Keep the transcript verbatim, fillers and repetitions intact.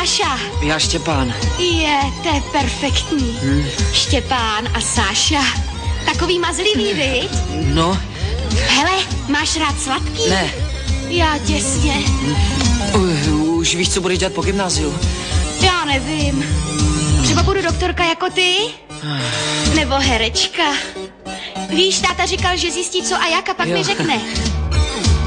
Sáša. Já Štěpán. Je, to je perfektní. Hmm. Štěpán a Sáša. Takový mazlivý, viď? No. Hele, máš rád sladký? Ne. Já těsně. Uh, už víš, co budeš dělat po gymnáziu? Já nevím. Třeba budu doktorka jako ty? Nebo herečka. Víš, táta říkal, že zjistí co a jak a pak jo. mi řekne.